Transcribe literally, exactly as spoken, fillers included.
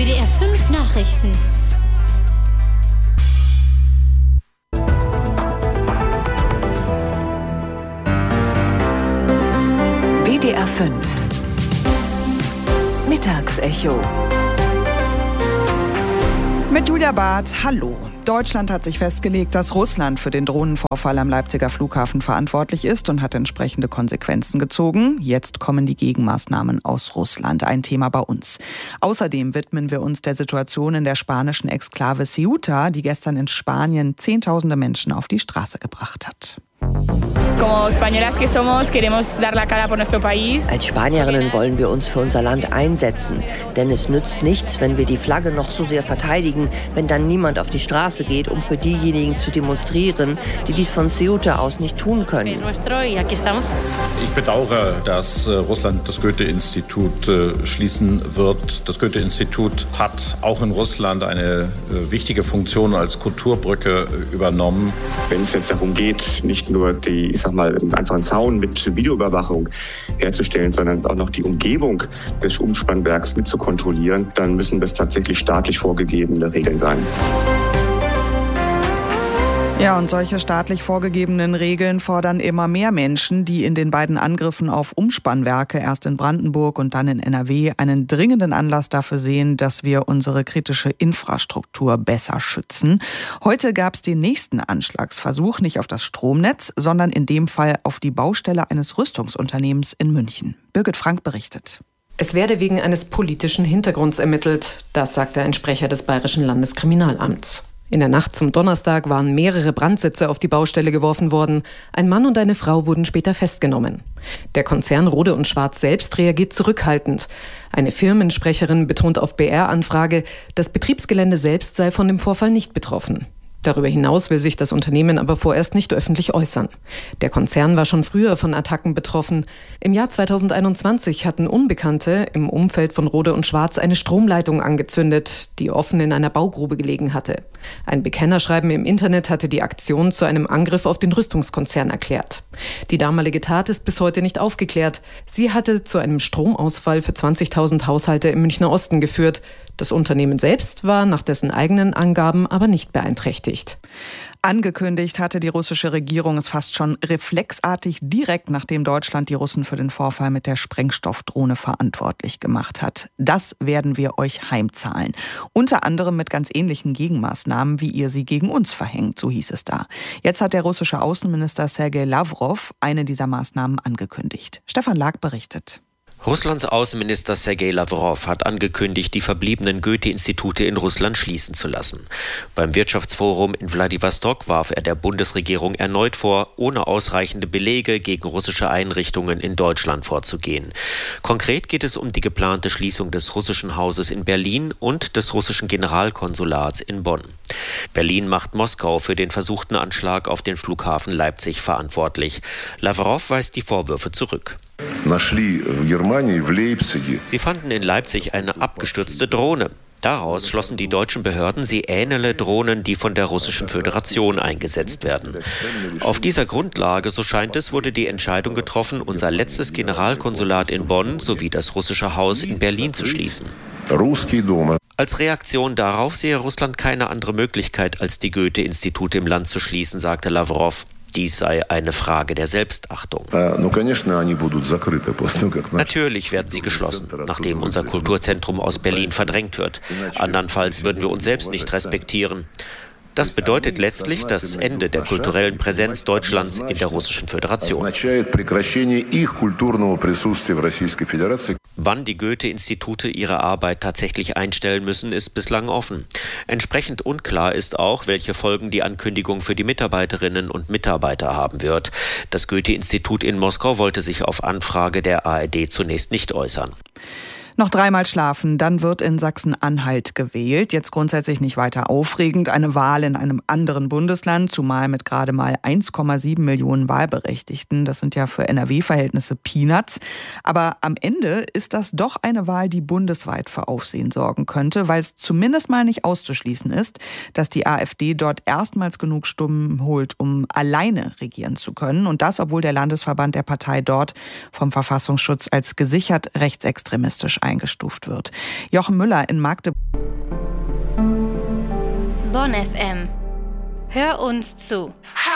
W D R fünf Nachrichten. W D R fünf Mittagsecho. Mit Julia Barth, hallo. Deutschland hat sich festgelegt, dass Russland für den Drohnenvorfall am Leipziger Flughafen verantwortlich ist und hat entsprechende Konsequenzen gezogen. Jetzt kommen die Gegenmaßnahmen aus Russland, ein Thema bei uns. Außerdem widmen wir uns der Situation in der spanischen Exklave Ceuta, die gestern in Spanien Zehntausende Menschen auf die Straße gebracht hat. Als Spanierinnen wollen wir uns für unser Land einsetzen. Denn es nützt nichts, wenn wir die Flagge noch so sehr verteidigen, wenn dann niemand auf die Straße geht, um für diejenigen zu demonstrieren, die dies von Ceuta aus nicht tun können. Ich bedauere, dass Russland das Goethe-Institut schließen wird. Das Goethe-Institut hat auch in Russland eine wichtige Funktion als Kulturbrücke übernommen. Wenn es jetzt darum geht, nicht nur die, ich sag mal, einfach einen Zaun mit Videoüberwachung herzustellen, sondern auch noch die Umgebung des Umspannwerks mit zu kontrollieren, dann müssen das tatsächlich staatlich vorgegebene Regeln sein. Ja, und solche staatlich vorgegebenen Regeln fordern immer mehr Menschen, die in den beiden Angriffen auf Umspannwerke, erst in Brandenburg und dann in N R W, einen dringenden Anlass dafür sehen, dass wir unsere kritische Infrastruktur besser schützen. Heute gab es den nächsten Anschlagsversuch, nicht auf das Stromnetz, sondern in dem Fall auf die Baustelle eines Rüstungsunternehmens in München. Birgit Frank berichtet. Es werde wegen eines politischen Hintergrunds ermittelt, das sagte ein Sprecher des Bayerischen Landeskriminalamts. In der Nacht zum Donnerstag waren mehrere Brandsätze auf die Baustelle geworfen worden. Ein Mann und eine Frau wurden später festgenommen. Der Konzern Rohde und Schwarz selbst reagiert zurückhaltend. Eine Firmensprecherin betont auf B R-Anfrage, das Betriebsgelände selbst sei von dem Vorfall nicht betroffen. Darüber hinaus will sich das Unternehmen aber vorerst nicht öffentlich äußern. Der Konzern war schon früher von Attacken betroffen. Im Jahr zweitausendeinundzwanzig hatten Unbekannte im Umfeld von Rohde und Schwarz eine Stromleitung angezündet, die offen in einer Baugrube gelegen hatte. Ein Bekennerschreiben im Internet hatte die Aktion zu einem Angriff auf den Rüstungskonzern erklärt. Die damalige Tat ist bis heute nicht aufgeklärt. Sie hatte zu einem Stromausfall für zwanzigtausend Haushalte im Münchner Osten geführt. Das Unternehmen selbst war nach dessen eigenen Angaben aber nicht beeinträchtigt. Angekündigt hatte die russische Regierung es fast schon reflexartig direkt, nachdem Deutschland die Russen für den Vorfall mit der Sprengstoffdrohne verantwortlich gemacht hat. Das werden wir euch heimzahlen. Unter anderem mit ganz ähnlichen Gegenmaßnahmen, wie ihr sie gegen uns verhängt, so hieß es da. Jetzt hat der russische Außenminister Sergei Lavrov eine dieser Maßnahmen angekündigt. Stefan Lag berichtet. Russlands Außenminister Sergei Lavrov hat angekündigt, die verbliebenen Goethe-Institute in Russland schließen zu lassen. Beim Wirtschaftsforum in Wladiwostok warf er der Bundesregierung erneut vor, ohne ausreichende Belege gegen russische Einrichtungen in Deutschland vorzugehen. Konkret geht es um die geplante Schließung des russischen Hauses in Berlin und des russischen Generalkonsulats in Bonn. Berlin macht Moskau für den versuchten Anschlag auf den Flughafen Leipzig verantwortlich. Lavrov weist die Vorwürfe zurück. Sie fanden in Leipzig eine abgestürzte Drohne. Daraus schlossen die deutschen Behörden, sie ähnele Drohnen, die von der Russischen Föderation eingesetzt werden. Auf dieser Grundlage, so scheint es, wurde die Entscheidung getroffen, unser letztes Generalkonsulat in Bonn sowie das russische Haus in Berlin zu schließen. Als Reaktion darauf sehe Russland keine andere Möglichkeit, als die Goethe-Institute im Land zu schließen, sagte Lavrov. Dies sei eine Frage der Selbstachtung. Natürlich werden sie geschlossen, nachdem unser Kulturzentrum aus Berlin verdrängt wird. Andernfalls würden wir uns selbst nicht respektieren. Das bedeutet letztlich das Ende der kulturellen Präsenz Deutschlands in der Russischen Föderation. Wann die Goethe-Institute ihre Arbeit tatsächlich einstellen müssen, ist bislang offen. Entsprechend unklar ist auch, welche Folgen die Ankündigung für die Mitarbeiterinnen und Mitarbeiter haben wird. Das Goethe-Institut in Moskau wollte sich auf Anfrage der A R D zunächst nicht äußern. Noch dreimal schlafen, dann wird in Sachsen-Anhalt gewählt. Jetzt grundsätzlich nicht weiter aufregend. Eine Wahl in einem anderen Bundesland, zumal mit gerade mal eins Komma sieben Millionen Wahlberechtigten. Das sind ja für N R W-Verhältnisse Peanuts. Aber am Ende ist das doch eine Wahl, die bundesweit für Aufsehen sorgen könnte, weil es zumindest mal nicht auszuschließen ist, dass die AfD dort erstmals genug Stimmen holt, um alleine regieren zu können. Und das, obwohl der Landesverband der Partei dort vom Verfassungsschutz als gesichert rechtsextremistisch eingestuft wird. Jochen Müller in Magdeburg. Bonn F M. Hör uns zu.